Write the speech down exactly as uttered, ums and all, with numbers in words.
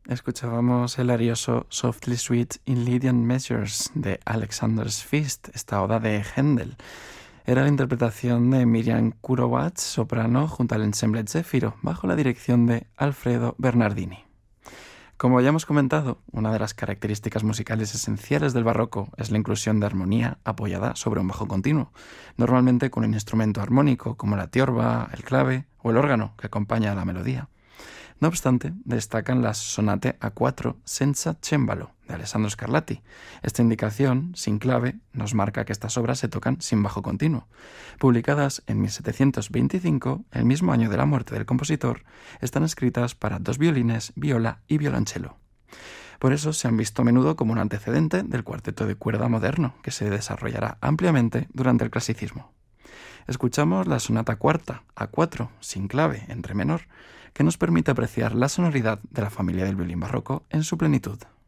Escuchábamos el arioso Softly Sweet in Lydian Measures de Alexander's Feast, esta oda de Händel. Era la interpretación de Miriam Kurowatz, soprano, junto al ensemble Zéfiro, bajo la dirección de Alfredo Bernardini. Como ya hemos comentado, una de las características musicales esenciales del barroco es la inclusión de armonía apoyada sobre un bajo continuo, normalmente con un instrumento armónico como la tiorba, el clave o el órgano que acompaña a la melodía. No obstante, destacan las Sonate a cuatro senza cembalo de Alessandro Scarlatti. Esta indicación, sin clave, nos marca que estas obras se tocan sin bajo continuo. Publicadas en mil setecientos veinticinco, el mismo año de la muerte del compositor, están escritas para dos violines, viola y violonchelo. Por eso se han visto a menudo como un antecedente del cuarteto de cuerda moderno, que se desarrollará ampliamente durante el clasicismo. Escuchamos la sonata cuarta a cuatro, sin clave, en re menor, que nos permite apreciar la sonoridad de la familia del violín barroco en su plenitud.